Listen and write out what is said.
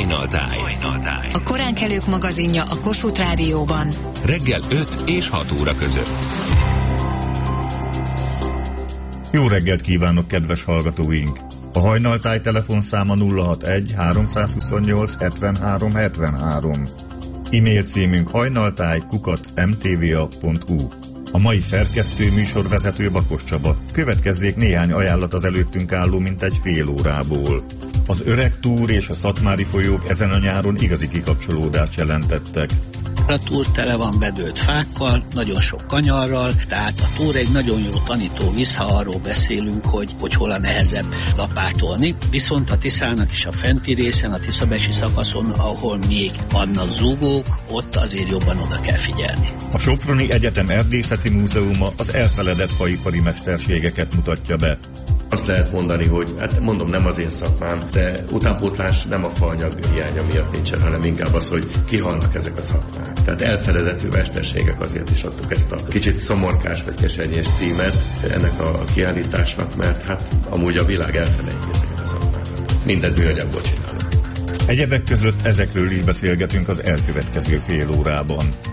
Hajnaltáj. A koránkelők magazinja a Kossuth Rádióban. Reggel 5 és 6 óra között. Jó reggelt kívánok, kedves hallgatóink! A Hajnaltáj telefonszáma 061 328 73 73. E-mail címünk hajnaltáj@mtva.hu. A mai szerkesztő műsorvezető Bakos Csaba. Következzék néhány ajánlat az előttünk álló mintegy fél órából. Az Öreg Túr és a Szatmári folyók ezen a nyáron igazi kikapcsolódást jelentettek. A túr tele van bedőlt fákkal, nagyon sok kanyarral, tehát a túr egy nagyon jó tanító víz, ha arról beszélünk, hogy hol a nehezebb lapátolni. Viszont a Tiszának is a fenti részen, a Tiszabesi szakaszon, ahol még vannak zúgók, ott azért jobban oda kell figyelni. A Soproni Egyetem Erdészeti Múzeuma az elfeledett faipari mesterségeket mutatja be. Azt lehet mondani, hogy hát mondom, nem az én szakmám, de utánpótlás nem a faanyag hiánya miatt nincsen, hanem inkább az, hogy kihalnak ezek a szakmák. Tehát elfeledető mesterségek, azért is adtuk ezt a kicsit szomorkás vagy kesernyés címet ennek a kiállításnak, mert hát amúgy a világ elfelejti ezeket a szakmákat. Mindent műanyagból csinálunk. Egyebek között ezekről is beszélgetünk az elkövetkező fél órában.